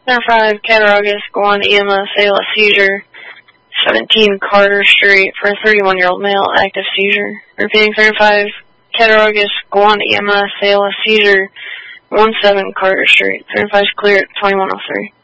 Center 5, Cattaraugus, Gowanda, EMS, ALS seizure, 17 Carter Street for a 31-year-old male, active seizure. Repeating, Center 5, Cattaraugus, Gowanda, EMS, ALS seizure, 17 Carter Street. Center 5 is clear at 2103.